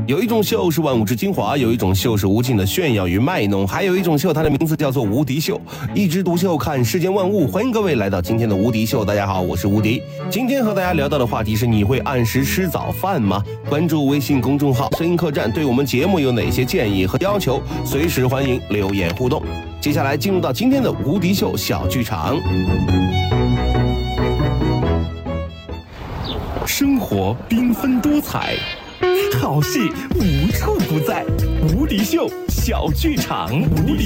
有一种秀是万物之精华，有一种秀是无尽的炫耀与卖弄，还有一种秀，它的名字叫做无敌秀。一枝独秀，看世间万物。欢迎各位来到今天的无敌秀。大家好，我是无敌。今天和大家聊到的话题是：你会按时吃早饭吗？关注微信公众号“声音客栈”，对我们节目有哪些建议和要求，随时欢迎留言互动。接下来进入到今天的无敌秀小剧场。生活缤纷多彩，好戏无处不在。无敌秀小剧场，无敌